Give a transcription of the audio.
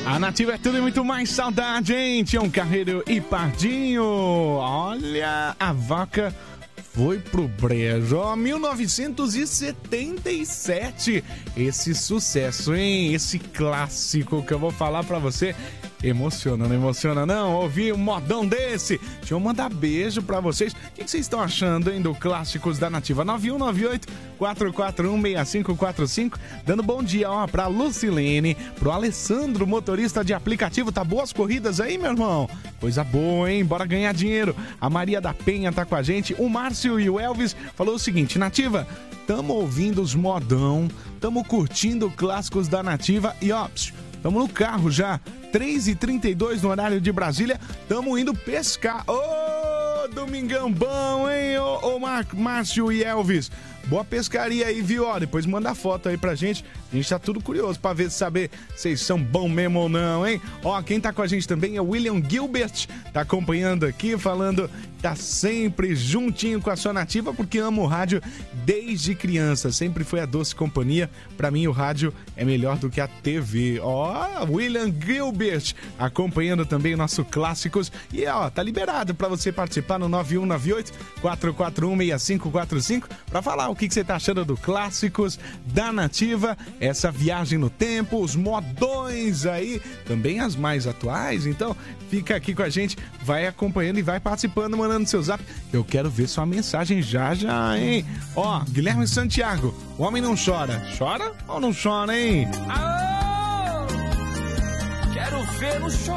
A Nativa é tudo e muito mais saudade, hein? Tião Carreiro e Pardinho. Olha, a vaca foi pro brejo. 1977. Esse sucesso, hein? Esse clássico que eu vou falar pra você. Emociona, não emociona não? Ouvir um modão desse. Deixa eu mandar beijo pra vocês. O que vocês estão achando, hein, do Clássicos da Nativa? 9198-441-6545. Dando bom dia, ó, pra Lucilene, pro Alessandro, motorista de aplicativo. Tá boas corridas aí, meu irmão? Coisa boa, hein? Bora ganhar dinheiro. A Maria da Penha tá com a gente. O Márcio e o Elvis falou o seguinte: Nativa, tamo ouvindo os modão, tamo curtindo Clássicos da Nativa e, ó, tamo no carro já. 3h32 no horário de Brasília. Tamo indo pescar. Ô, domingão bom, hein? Ô, Márcio e Elvis. Boa pescaria aí, viu? Ó, depois manda a foto aí pra gente. A gente tá tudo curioso pra ver, saber se vocês são bons mesmo ou não, hein? Ó, quem tá com a gente também é o William Gilbert. Tá acompanhando aqui, falando, tá sempre juntinho com a sua Nativa, porque amo o rádio desde criança. Sempre foi a doce companhia. Pra mim, o rádio é melhor do que a TV. Ó, William Gilbert acompanhando também o nosso Clássicos. E, ó, tá liberado pra você participar no 9198-441-6545 pra falar o que você tá achando do Clássicos da Nativa, essa viagem no tempo, os modões aí, também as mais atuais. Então, fica aqui com a gente, vai acompanhando e vai participando, mandando seu zap. Eu quero ver sua mensagem já, hein? Ó, Guilherme Santiago, o homem não chora. Chora ou não chora, hein? Aô! Quero ver o choro.